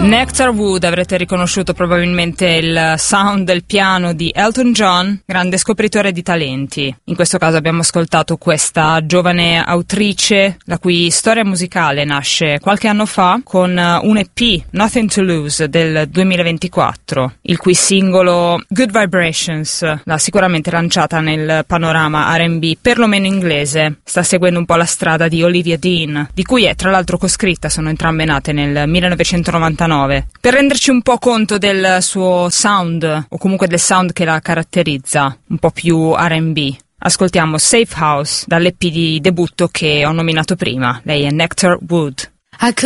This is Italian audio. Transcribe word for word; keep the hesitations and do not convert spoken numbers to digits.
Nectar Wood, avrete riconosciuto probabilmente il sound del piano di Elton John, grande scopritore di talenti. In questo caso abbiamo ascoltato questa giovane autrice, la cui storia musicale nasce qualche anno fa con un E P, Nothing to Lose, del duemilaventiquattro, il cui singolo Good Vibrations l'ha sicuramente lanciata nel panorama R and B, perlomeno inglese. Sta seguendo un po' la strada di Olivia Dean, di cui è tra l'altro coscritta, sono entrambe nate nel millenovecentonovantanove. Per renderci un po' conto del suo sound, o comunque del sound che la caratterizza, un po' più R and B, ascoltiamo Safe House dall'E P di debutto che ho nominato prima. Lei è Nectar Wood. I could